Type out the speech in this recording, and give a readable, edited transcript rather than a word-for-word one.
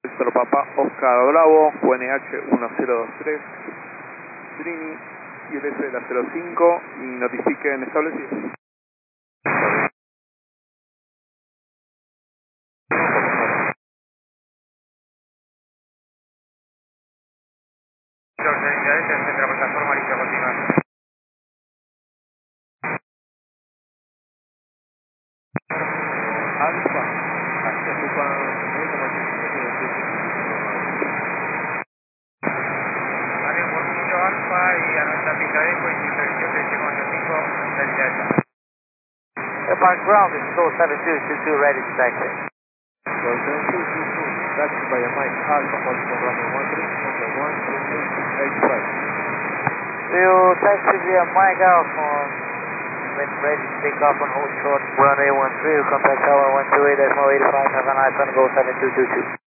Nuestro Papa Oscar Bravo, QNH 1023, Trini y el S de la 05 y notifiquen establecido. Centro plataforma lista continuar. Alfa, hacia ocupan Avión por kilo alfa y a nuestra pista de eco y 128 del Delta. Upon ground is still 7222 ready to taxi. taxi by a Mike Alpha, multiple runway 13, number 12885. We'll taxi via Mike Alpha when ready to take off on hold short runway 13, we'll contact tower 128.85, have a nice one, go 7222.